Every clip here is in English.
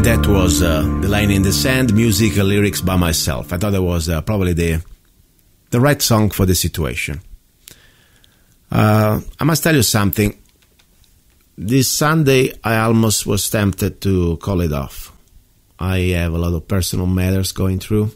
That was The Line in the Sand, music and lyrics by myself. I thought that was probably the right song for the situation. I must tell you something. This Sunday, I almost was tempted to call it off. I have a lot of personal matters going through.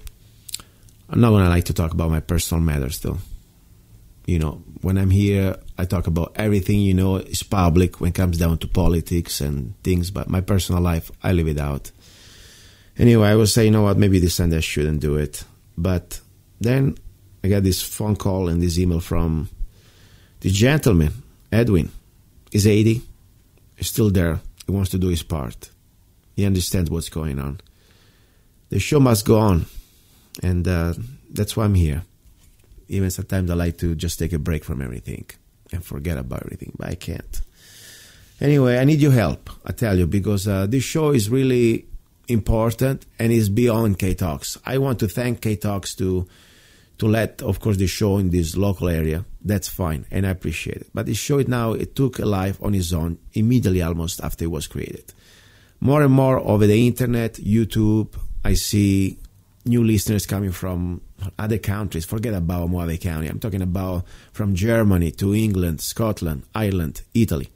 I'm not going to like to talk about my personal matters, though. You know, when I'm here, I talk about everything, you know, is public when it comes down to politics and things, but my personal life, I leave it out. Anyway, I was saying, you know what, maybe this Sunday I shouldn't do it. But then I got this phone call and this email from this gentleman, Edwin. He's 80. He's still there. He wants to do his part. He understands what's going on. The show must go on. And that's why I'm here. Even sometimes I like to just take a break from everything and forget about everything, but I can't. Anyway, I need your help, I tell you, because this show is really important and is beyond K-Talks. I want to thank K-Talks to let, of course, the show in this local area. That's fine, and I appreciate it. But the show now, it took a life on its own immediately almost after it was created. More and more over the internet, YouTube, I see new listeners coming from other countries. Forget about Moave County. I'm talking about from Germany to England, Scotland, Ireland, Italy.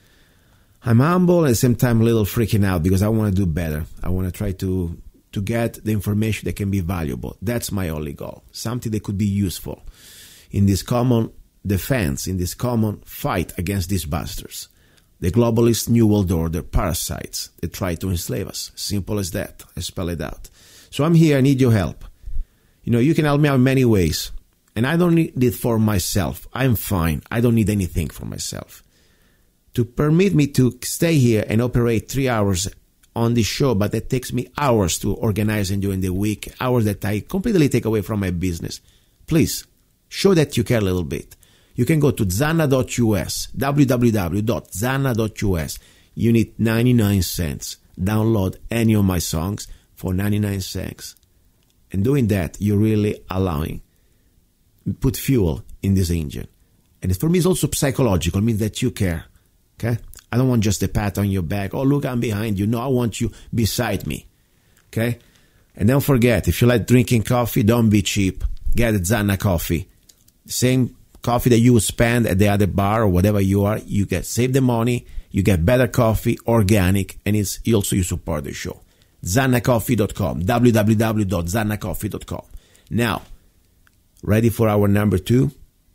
I'm humble and at the same time a little freaking out because I want to do better. I want to try to get the information that can be valuable. That's my only goal. Something that could be useful in this common defense, in this common fight against these bastards. The globalist New World Order parasites that try to enslave us. Simple as that. I spell it out. So I'm here. I need your help. You know, you can help me out in many ways. And I don't need it for myself. I'm fine. I don't need anything for myself. To permit me to stay here and operate 3 hours on this show, but that takes me hours to organize and during the week, hours that I completely take away from my business. Please, show that you care a little bit. You can go to zanna.us, www.zanna.us. You need 99 cents. Download any of my songs for 99 cents. And doing that, you're really allowing, put fuel in this engine. And for me, it's also psychological. It means that you care. Okay? I don't want just a pat on your back. Oh, look, I'm behind you. No, I want you beside me. Okay? And don't forget, if you like drinking coffee, don't be cheap. Get Zanna coffee. Same coffee that you would spend at the other bar or whatever you are. You get save the money. You get better coffee, organic, and it's also you support the show. ZannaCoffee.com, www.zannacoffee.com. Now, ready for our number 2?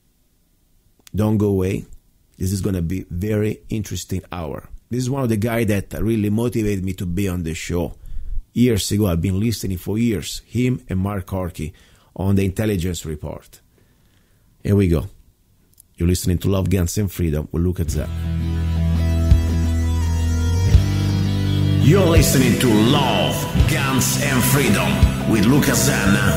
Don't go away. This is going to be very interesting hour. This is one of the guys that really motivated me to be on the show. Years ago, I've been listening for years. Him and Mark Corky on the Intelligence Report. Here we go. You're listening to Love, Guns, and Freedom with Luca Zanna. You're listening to Love, Guns, and Freedom with Luca Zanna.